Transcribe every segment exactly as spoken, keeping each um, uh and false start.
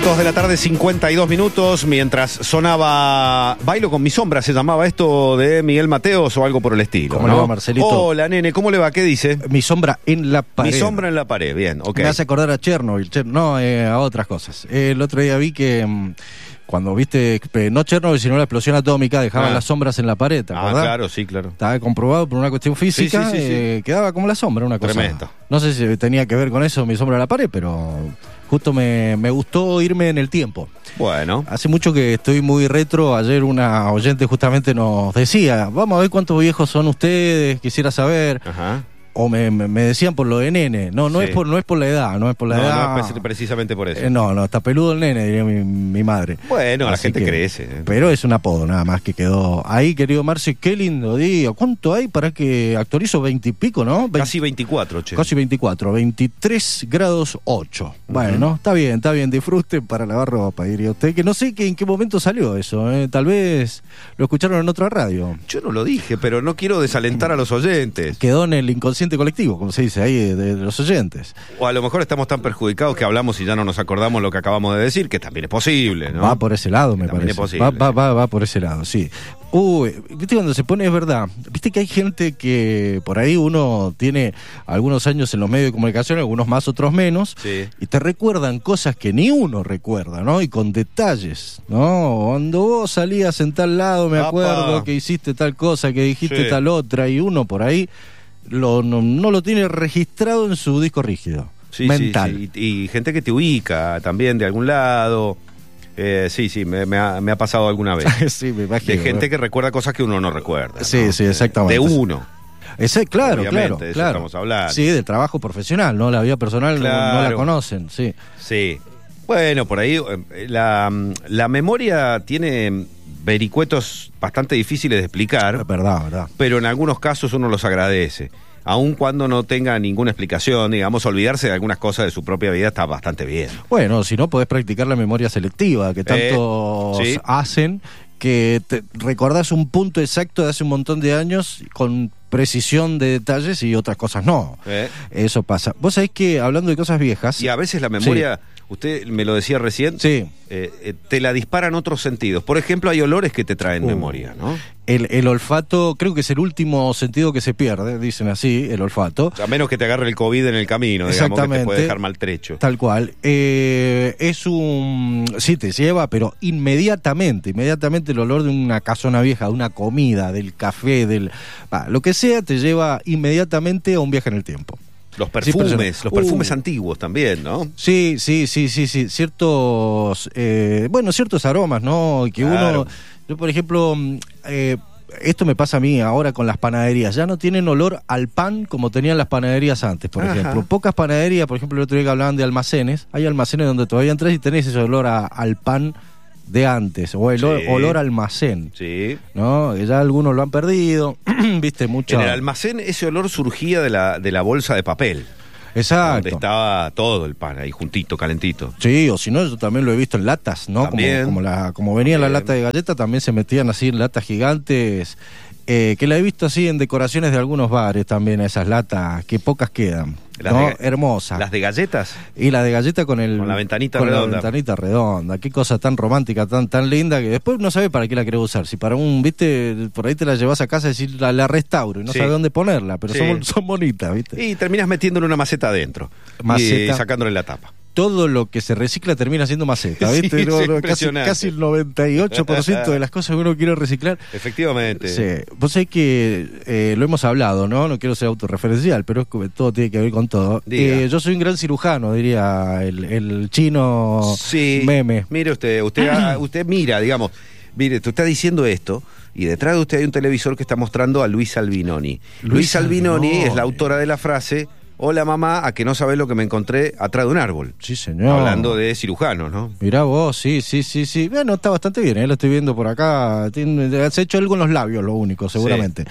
dos de la tarde, cincuenta y dos minutos, mientras sonaba Bailo con mi sombra, se llamaba esto, de Miguel Mateos o algo por el estilo. ¿Cómo ¿no? le va, Marcelito? Hola, nene, ¿cómo le va? ¿Qué dice? Mi sombra en la pared. Mi sombra en la pared, bien, ok. Me hace acordar a Chernobyl, Cher- no, eh, a otras cosas. Eh, el otro día vi que mm, cuando viste, eh, no Chernobyl, sino la explosión atómica, dejaban Ah. las sombras en la pared, ¿te Ah, acordás? claro, sí, claro. Estaba comprobado por una cuestión física, Sí, sí, sí, sí. eh, quedaba como la sombra, una cosa. Tremendo. No sé si tenía que ver con eso, mi sombra en la pared, pero justo me, me gustó irme en el tiempo. Bueno. Hace mucho que estoy muy retro. Ayer una oyente justamente nos decía, vamos a ver cuántos viejos son ustedes, quisiera saber. Ajá. O me, me, me decían por lo de nene. No, no, Sí. es por, no es por la edad, no es por la No, edad. no, es precisamente por eso. Eh, no, no, está peludo el nene, diría mi, mi madre. Bueno, la Así gente que- crece. ¿eh? Pero es un apodo nada más que quedó ahí, querido Marce. Qué lindo día. ¿Cuánto hay para que actualizo? Veintipico, ¿no? Veinte- Casi veinticuatro, che. Casi veinticuatro, veintitrés grados ocho. Bueno, está bien, está bien, disfruten para lavar ropa, diría usted, que no sé que en qué momento salió eso, ¿eh? Tal vez lo escucharon en otra radio. Yo no lo dije, pero no quiero desalentar a los oyentes. Quedó en el inconsciente colectivo, como se dice ahí, de, de los oyentes. O a lo mejor estamos tan perjudicados que hablamos y ya no nos acordamos lo que acabamos de decir, que también es posible, ¿no? Va por ese lado, me También parece. es posible. Va, va, va, va por ese lado, sí. Uy, viste cuando se pone, es verdad. Viste que hay gente que por ahí uno tiene algunos años en los medios de comunicación, algunos más, otros menos, Sí. y te recuerdan cosas que ni uno recuerda, ¿no? Y con detalles, ¿no? Cuando vos salías en tal lado, me Apa. acuerdo que hiciste tal cosa, que dijiste Sí. tal otra, y uno por ahí lo, no, no lo tiene registrado en su disco rígido. Sí, mental. sí, sí. Y, y gente que te ubica también de algún lado. Eh, sí, sí, me, me ha, me ha pasado alguna vez. Sí, me imagino. De gente que recuerda cosas que uno no recuerda. Sí, ¿no? sí, exactamente. De uno. Ese, claro, Obviamente, claro, de eso claro. estamos hablando. Sí, del trabajo profesional, ¿no? La vida personal no- no, la Claro. conocen, sí. Sí. Bueno, por ahí eh, la, la memoria tiene vericuetos bastante difíciles de explicar, Es verdad, verdad. pero en algunos casos uno los agradece. Aun cuando no tenga ninguna explicación, digamos, olvidarse de algunas cosas de su propia vida está bastante bien. Bueno, si no, podés practicar la memoria selectiva, que tantos sí. hacen, que te recordás un punto exacto de hace un montón de años con precisión de detalles y otras cosas no. ¿Eh? Eso pasa. Vos sabés que, hablando de cosas viejas... Y a veces la memoria, usted me lo decía recién, Sí. eh, eh, te la dispara en otros sentidos. Por ejemplo, hay olores que te traen Uh. memoria, ¿no? El, el olfato, creo que es el último sentido que se pierde, dicen así, el olfato. A menos que te agarre el COVID en el camino, digamos, que te Exactamente. puede dejar maltrecho. Tal cual. Eh, es un... Sí, te lleva, pero inmediatamente, inmediatamente el olor de una casona vieja, de una comida, del café, del... bah, lo que sea, te lleva inmediatamente a un viaje en el tiempo. Los Sí, perfumes, pero- los perfumes Uh. antiguos también, ¿no? Sí, sí, sí, sí, sí. Ciertos... eh, bueno, ciertos aromas, ¿no? Que Claro. uno... Yo, por ejemplo... mm, eh, esto me pasa a mí ahora con las panaderías. Ya no tienen olor al pan como tenían las panaderías antes, por Ajá. ejemplo. Pocas panaderías, por ejemplo, el otro día que hablaban de almacenes. Hay almacenes donde todavía entras y tenés ese olor a- al pan de antes, o el Sí. olor, olor a almacén, Sí. ¿no? Que ya algunos lo han perdido, viste, mucho. En el almacén ese olor surgía de la, de la bolsa de papel, donde Exacto. estaba todo el pan ahí juntito, calentito. Sí, o si no, yo también lo he visto en latas, ¿no? Como, También. como, la, como venía la También. lata de galleta, también se metían así en latas gigantes, eh, que la he visto así en decoraciones de algunos bares también, esas latas, que pocas quedan, Las ¿no? de- Hermosas. Las de galletas, Y la de galleta con el Con la ventanita con redonda. la ventanita redonda. Qué cosa tan romántica, tan tan linda, que después no sabes para qué la querés usar. Si para un, viste, por ahí te la llevas a casa y decís, la, la restauro y no Sí. sabes dónde ponerla, pero Sí. son, son bonitas, viste. y terminas metiéndole una maceta adentro Maceta. y sacándole la tapa. Todo lo que se recicla termina siendo maceta, Sí, ¿viste? es No, no, casi, impresionante. casi el noventa y ocho por ciento de las cosas que uno quiere reciclar. Efectivamente. Sí. Vos sabés que eh, lo hemos hablado, ¿no? No quiero ser autorreferencial, pero es que todo tiene que ver con todo. Diga. Eh, yo soy un gran cirujano, diría el, el chino Sí. meme. Mire usted, usted, ah, usted mira, digamos, mire, tú estás diciendo esto y detrás de usted hay un televisor que está mostrando a Luis Albinoni. Luis, Luis Albinoni, Albinoni. es la autora de la frase: hola mamá, a que no sabés lo que me encontré atrás de un árbol. Sí, señor. Hablando de cirujanos, ¿no? Mirá vos, sí, sí, sí, sí. Bueno, está bastante bien, ¿eh? Lo estoy viendo por acá. Tiene- has hecho algo en los labios, lo único, seguramente.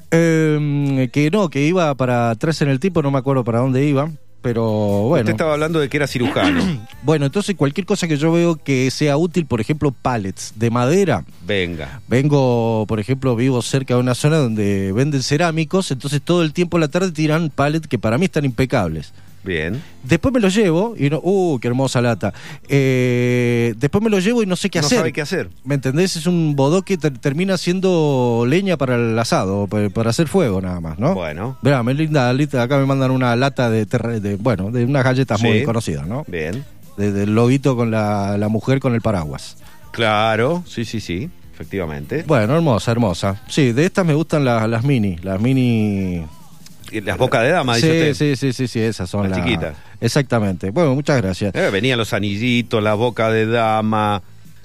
Eh, que no, que iba para atrás en el tipo, no me acuerdo para dónde iba. Pero bueno. Usted estaba hablando de que era cirujano. Bueno, entonces cualquier cosa que yo veo que sea útil, por ejemplo, pallets de madera. Venga. Vengo, por ejemplo, vivo cerca de una zona donde venden cerámicos, entonces todo el tiempo a la tarde tiran pallets que para mí están impecables. Bien. Después me lo llevo y no, uh, qué hermosa lata. Eh, después me lo llevo y no sé qué no hacer. No sabe qué hacer. ¿Me entendés? Es un bodó que ter- termina siendo leña para el asado, para, para hacer fuego nada más, ¿no? Bueno. Verá, me linda, linda, acá me mandan una lata de, terre- de bueno, de unas galletas Sí. muy conocidas, ¿no? Bien. De- del loguito con la, la mujer con el paraguas. Claro, sí, sí, sí, efectivamente. Bueno, hermosa, hermosa. Sí, de estas me gustan las, las mini, las mini... Las bocas de dama, Sí, dice usted. sí, sí, sí, sí, esas son Las las chiquitas. Exactamente. Bueno, muchas gracias. Eh, venían los anillitos, la boca de dama,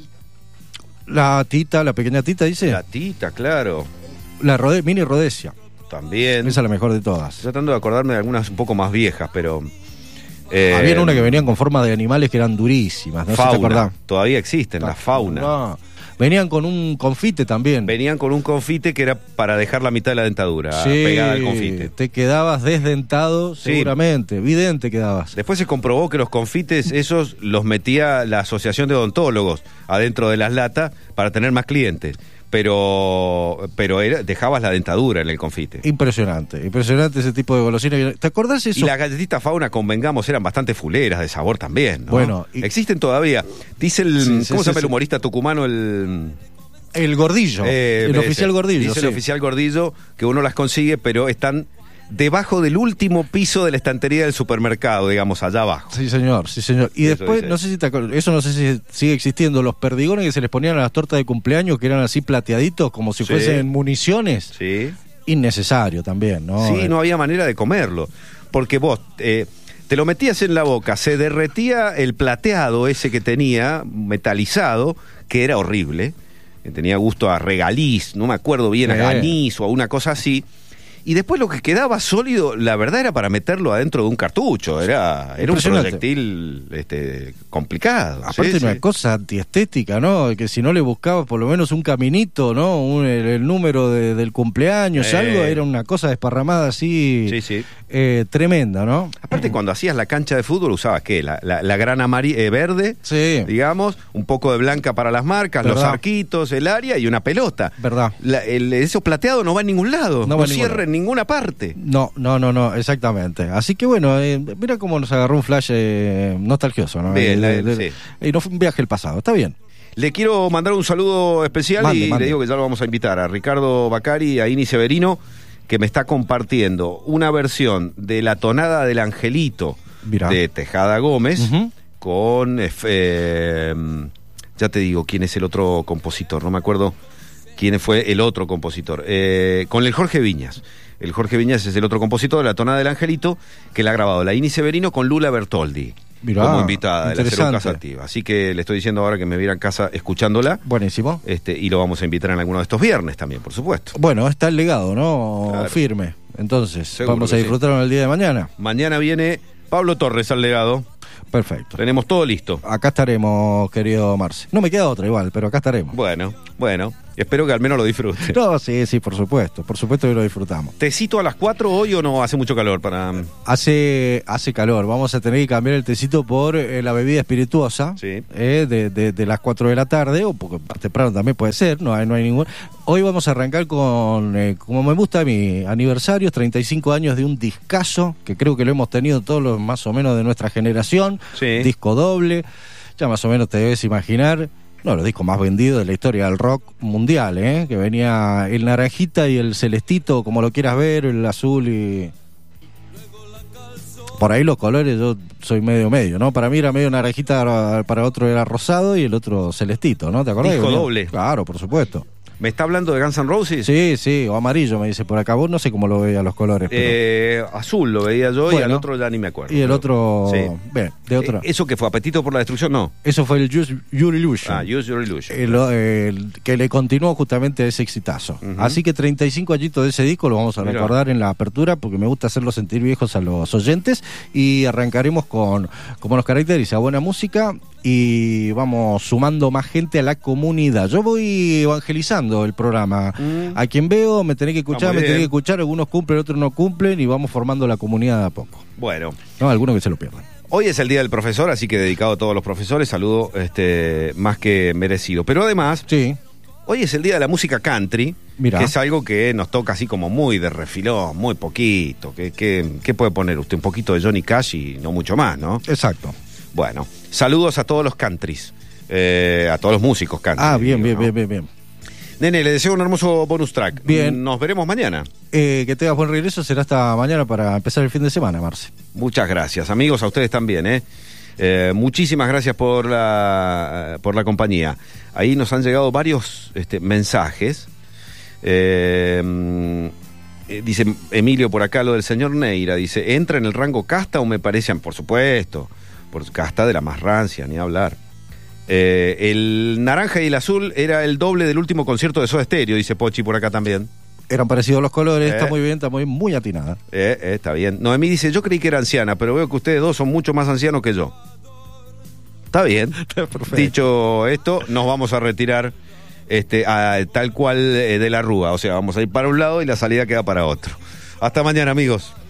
La tita, la pequeña tita, dice. la tita, claro. La rode- mini rodesia. También. Esa es la mejor de todas. Estoy tratando de acordarme de algunas un poco más viejas, pero... eh, Había una que venían con forma de animales que eran durísimas, no sé si te fauna. acordás. Todavía existen, la fauna. No. Venían con un confite también. Venían con un confite que era para dejar la mitad de la dentadura Sí, pegada al confite. te quedabas desdentado Sí. seguramente, vidente quedabas. Después se comprobó que los confites esos los metía la Asociación de Odontólogos adentro de las latas para tener más clientes. Pero pero era, dejabas la dentadura en el confite. Impresionante, impresionante ese tipo de golosinas. ¿Te acordás eso? Y las galletitas fauna, convengamos, eran bastante fuleras de sabor también, ¿no? Bueno, y- existen todavía. Dice el, Sí, sí, ¿cómo sí, se llama sí. el humorista tucumano? El, El gordillo, eh, el ese. oficial gordillo. Dice sí. el oficial gordillo que uno las consigue, pero están debajo del último piso de la estantería del supermercado, digamos, allá abajo. Sí, señor, sí, señor. Y Eso después, dice. no sé si te acuerdas, eso no sé si sigue existiendo, los perdigones que se les ponían a las tortas de cumpleaños, que eran así plateaditos, como si Sí. fuesen municiones. Sí. Innecesario también, ¿no? Sí, Eh, no había manera de comerlo. Porque vos eh, te lo metías en la boca, se derretía el plateado ese que tenía, metalizado, que era horrible, que tenía gusto a regaliz, no me acuerdo bien, a Eh. anís o a una cosa así. Y después lo que quedaba sólido, la verdad era para meterlo adentro de un cartucho, era, era un Impresionante. proyectil este, complicado. Aparte sí, una sí. cosa antiestética, ¿no? Que si no le buscabas por lo menos un caminito, ¿no? Un- el, el número de- del cumpleaños, Eh. algo, era una cosa desparramada así Sí, sí. eh, tremenda, ¿no? Aparte, cuando hacías la cancha de fútbol, usabas ¿qué? La, la, la grana amari- eh, verde, Sí, digamos, un poco de blanca para las marcas, los ¿Verdad? arquitos, el área y una pelota. verdad. La- el, eso plateado no va a ningún lado, No no, va a ningún cierra lado. en ninguna parte. No, no, no, no, exactamente. Así que bueno, eh, mira cómo nos agarró un flash eh, nostalgioso, ¿no? Bien, Eh, la- de- sí. Y no fue un viaje al pasado, está bien. Le quiero mandar un saludo especial Mande, y mande. le digo que ya lo vamos a invitar a Ricardo Bacari y a Ini Severino, que me está compartiendo una versión de La Tonada del Angelito Mirá. de Tejada Gómez Ujú. con, eh, eh, ya te digo quién es el otro compositor, no me acuerdo quién fue el otro compositor, eh, con el Jorge Viñas. El Jorge Viñas es el otro compositor de La Tonada del Angelito, que le ha grabado la Ini Severino con Lula Bertoldi. Mirá, como invitada de la interesante. Casa Activa. Así que le estoy diciendo ahora que me viera en casa escuchándola. Buenísimo. Este, y lo vamos a invitar en alguno de estos viernes también, por supuesto. Bueno, está el legado, ¿no? Claro. Firme. Entonces, Seguro vamos que a sí. disfrutarlo el día de mañana. Mañana viene Pablo Torres al legado. Perfecto. Tenemos todo listo. Acá estaremos, querido Marce. No me queda otra igual, pero acá estaremos. Bueno, bueno. Espero que al menos lo disfrute. No, sí, sí, por supuesto. Por supuesto que lo disfrutamos. ¿Tecito a las cuatro hoy o no hace mucho calor para...? Hace, hace calor. Vamos a tener que cambiar el tecito por eh, la bebida espirituosa. Sí. eh, de, de- de las cuatro de la tarde, o porque más temprano también puede ser. No hay, no hay ningún. Hoy vamos a arrancar con, eh, como me gusta a mi aniversarios, treinta y cinco años de un discazo, que creo que lo hemos tenido todos los más o menos de nuestra generación. Sí. Disco doble. Ya más o menos te debes imaginar. No, los discos más vendidos de la historia del rock mundial, ¿eh? Que venía el naranjita y el celestito, como lo quieras ver, el azul y... Por ahí los colores yo soy medio medio, ¿no? Para mí era medio naranjita, para otro era rosado y el otro celestito, ¿no? ¿Te acordás? Disco Que venía- doble. Claro, por supuesto. ¿Me está hablando de Guns N' Roses? Sí, sí, o amarillo me dice por acá. Vos no sé cómo lo veía los colores. Pero... Eh, azul lo veía yo y Bueno. al otro ya ni me acuerdo. y el Pero- otro... Sí. Bien, de otro... Eh, ¿Eso que fue Apetito por la Destrucción? No. Eso fue el Use Your Illusion. Ah, Use Your Illusion. El, el que le continuó justamente a ese exitazo. Ujú. Así que treinta y cinco añitos de ese disco lo vamos a Mirá. recordar en la apertura porque me gusta hacerlo sentir viejos a los oyentes y arrancaremos con, como nos caracteriza, buena música y vamos sumando más gente a la comunidad. Yo voy evangelizando el programa. Mm. A quien veo me tenés que Ah, escuchar, muy me tenés bien. que escuchar, algunos cumplen, otros no cumplen y vamos formando la comunidad de a poco. Bueno. No, algunos que se lo pierdan. Hoy es el Día del Profesor, así que dedicado a todos los profesores, saludo este, más que merecido. Pero además, Sí. Hoy es el día de la música country, Mirá. que es algo que nos toca así como muy de refilón, muy poquito. ¿Qué, qué, qué puede poner usted? Un poquito de Johnny Cash y no mucho más, ¿no? Exacto. Bueno, saludos a todos los countries, eh, a todos los músicos country. Ah, bien, digo, bien, ¿no? bien, bien, bien. Nene, le deseo un hermoso bonus track. Bien. Nos veremos mañana. Eh, que tengas buen regreso, será hasta mañana para empezar el fin de semana, Marce. Muchas gracias, amigos, a ustedes también, ¿eh? Eh, muchísimas gracias por la, por la compañía. Ahí nos han llegado varios este, mensajes. Eh, eh, dice Emilio por acá lo del señor Neira. Dice, ¿entra en el rango casta o me parecen? Por supuesto, por casta de la más rancia, ni hablar. Eh, el naranja y el azul era el doble del último concierto de Soda Stereo, dice Pochi por acá también. Eran parecidos los colores, Eh. está muy bien, está muy, muy atinada. Eh, eh, está bien. Noemí dice, yo creí que era anciana, pero veo que ustedes dos son mucho más ancianos que yo. Está bien. Perfecto. Dicho esto, nos vamos a retirar este, a, tal cual eh, de la Rúa. O sea, vamos a ir para un lado y la salida queda para otro. Hasta mañana, amigos.